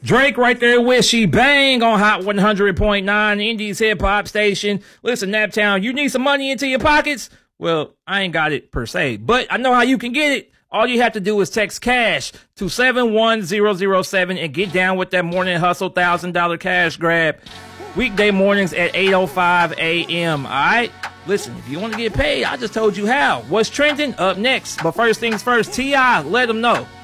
Drake right there with She Bang on Hot 100.9, Indies hip hop station. Listen, Naptown, you need some money into your pockets? Well, I ain't got it per se, but I know how you can get it. All you have to do is text cash to 71007 and get down with that morning hustle $1,000 cash grab. Weekday mornings at 8:05 a.m. All right? Listen, if you want to get paid, I just told you how. What's trending? Up next. But first things first, T.I., let them know.